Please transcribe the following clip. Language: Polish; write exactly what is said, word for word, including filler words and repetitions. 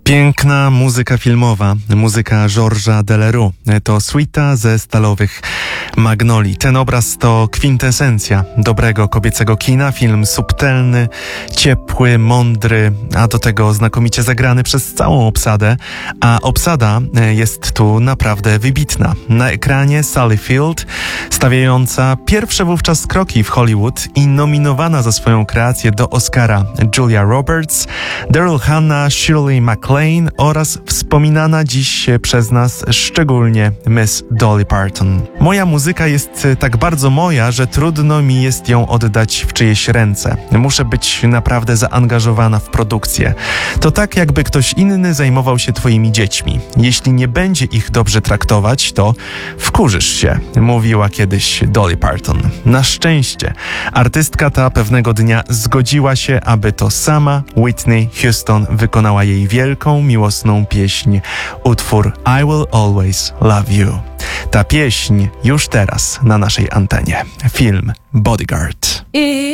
Piękna muzyka filmowa, muzyka Georgesa Delerue. To suita ze Stalowych Magnolii. Ten obraz to kwintesencja dobrego kobiecego kina. Film subtelny, ciepły, mądry, a do tego znakomicie zagrany przez całą obsadę. A obsada jest tu naprawdę wybitna. Na ekranie Sally Field, stawiająca pierwsze wówczas kroki w Hollywood i nominowana za swoją kreację do Oscara Julia Roberts, Daryl Hannah, Shirley MacLaine oraz wspominana dziś przez nas szczególnie Miss Dolly Parton. Moja muzyka jest tak bardzo moja, że trudno mi jest ją oddać w czyjeś ręce. Muszę być naprawdę zaangażowana w produkcję. To tak, jakby ktoś inny zajmował się twoimi dziećmi. Jeśli nie będzie ich dobrze traktować, to wkurzysz się, mówiła kiedyś Dolly Parton. Na szczęście artystka ta pewnego dnia zgodziła się, aby to sama Whitney Houston wykonała jej wielką, miłosną pieśń, utwór I Will Always Love You. Ta pieśń już teraz na naszej antenie. Film Bodyguard.